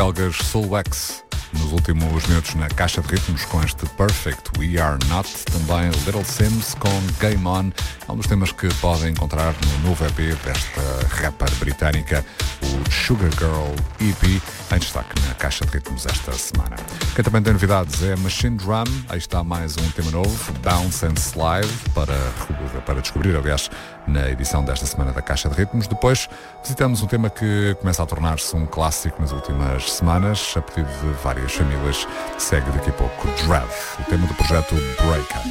belgas Soulwax nos últimos minutos na caixa de ritmos com este Perfect We Are Not, também Little Sims com Game On, é um dos temas que podem encontrar no novo EP desta rapper britânica, o Sugar Girl EP, em destaque na caixa de ritmos esta semana. Quem também tem novidades é Machine Drum, aí está mais um tema novo, Bounce and Slide, para descobrir, aliás, na edição desta semana da Caixa de Ritmos. Depois visitamos um tema que começa a tornar-se um clássico nas últimas semanas, a pedido de várias famílias. Segue daqui a pouco Dread, o tema do projeto Breaker.